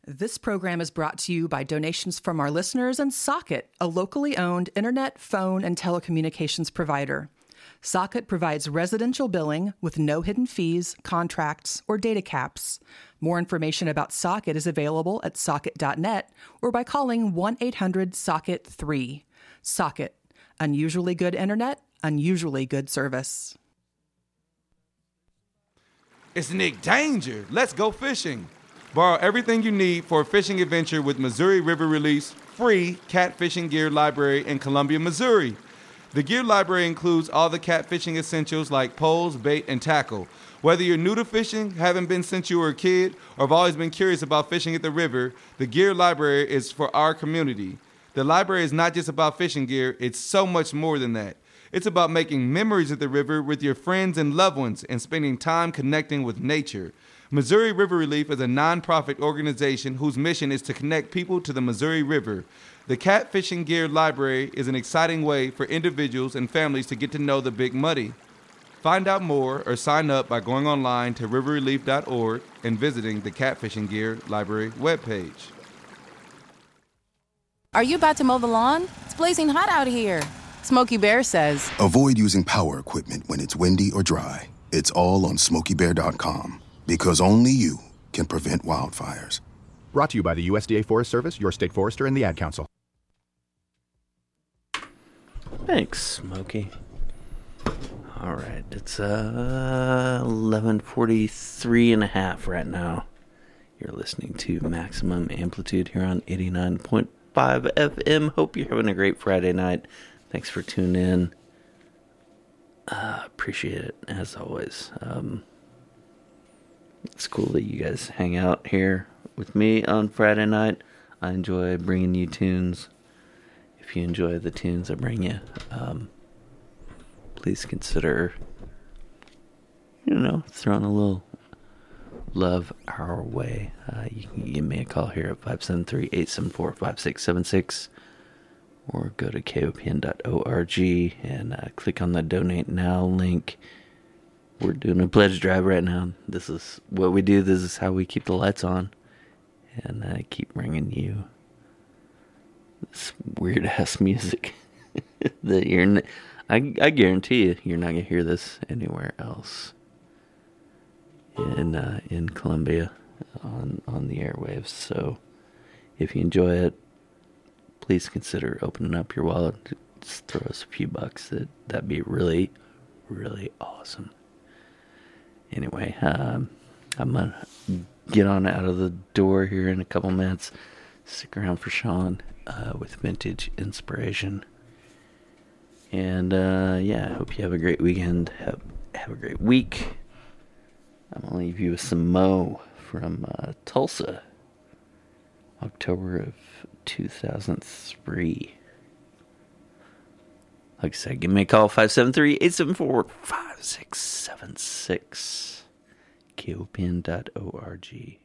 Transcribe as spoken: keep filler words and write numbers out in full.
This program is brought to you by donations from our listeners and Socket, a locally owned internet, phone, and telecommunications provider. Socket provides residential billing with no hidden fees, contracts, or data caps. More information about Socket is available at socket dot net or by calling one eight hundred socket three. Socket, unusually good internet, unusually good service. It's Nick Danger. Let's go fishing. Borrow everything you need for a fishing adventure with Missouri River Relief's free catfishing gear library in Columbia, Missouri. The gear library includes all the catfishing essentials like poles, bait, and tackle. Whether you're new to fishing, haven't been since you were a kid, or have always been curious about fishing at the river, the gear library is for our community. The library is not just about fishing gear, it's so much more than that. It's about making memories at the river with your friends and loved ones and spending time connecting with nature. Missouri River Relief is a nonprofit organization whose mission is to connect people to the Missouri River. The Catfishing Gear Library is an exciting way for individuals and families to get to know the Big Muddy. Find out more or sign up by going online to river relief dot org and visiting the Catfishing Gear Library webpage. Are you about to mow the lawn? It's blazing hot out here. Smokey Bear says, avoid using power equipment when it's windy or dry. It's all on smokey bear dot com. Because only you can prevent wildfires. Brought to you by the U S D A Forest Service, your state forester, and the Ad Council. Thanks, Smokey. All right, it's uh, eleven forty-three and a half right now. You're listening to Maximum Amplitude here on eighty-nine point five F M. Hope you're having a great Friday night. Thanks for tuning in. Uh, appreciate it, as always. Um... It's cool that you guys hang out here with me on Friday night. I enjoy bringing you tunes. If you enjoy the tunes I bring you, um, please consider, you know, throwing a little love our way. Uh, you can give me a call here at five seven three, eight seven four, five six seven six or go to k o p n dot org and uh, click on the Donate Now link. We're doing a pledge drive right now. This is what we do. This is how we keep the lights on. And I keep bringing you this weird-ass music that you're... N- I, I guarantee you, you're not going to hear this anywhere else in uh, in Columbia on, on the airwaves. So if you enjoy it, please consider opening up your wallet. Just throw us a few bucks. That, that'd be really, really awesome. Anyway, um, I'm going to get on out of the door here in a couple minutes. Stick around for Sean uh, with Vintage Inspiration. And, uh, yeah, I hope you have a great weekend. Have, have a great week. I'm going to leave you with some Mo from uh, Tulsa, October of two thousand three. Like I said, give me a call, five seven three, eight seven four, five six seven six, k o p n dot org.